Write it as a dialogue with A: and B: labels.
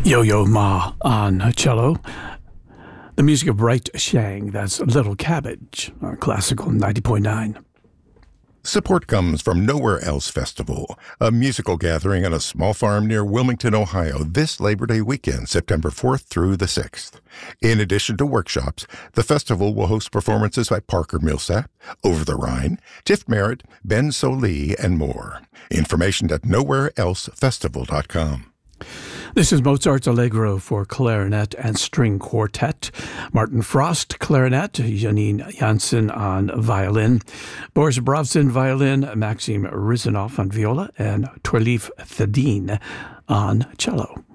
A: Yo-Yo Ma on cello. The music of Bright Shang, that's Little Cabbage, on Classical 90.9.
B: Support comes from Nowhere Else Festival, a musical gathering on a small farm near Wilmington, Ohio, this Labor Day weekend, September 4th through the 6th. In addition to workshops, the festival will host performances by Parker Millsap, Over the Rhine, Tiff Merritt, Ben Solee, and more. Information at nowhereelsefestival.com.
A: This is Mozart's Allegro for clarinet and string quartet. Martin Frost, clarinet, Janine Janssen on violin, Boris Brovsin, violin, Maxim Rizanov on viola, and Twerleif Thedin on cello.